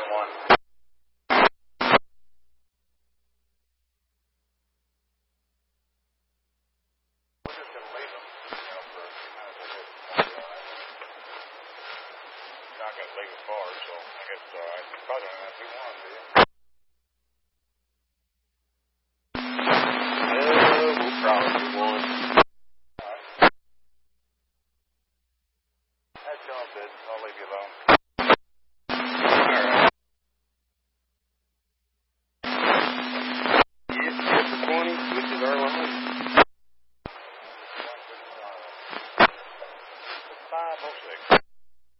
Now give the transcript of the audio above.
one. We're just going to leave them, for kind of a little bit. Not going to leave it far, so I guess it's all right. Probably don't have to do one, do you?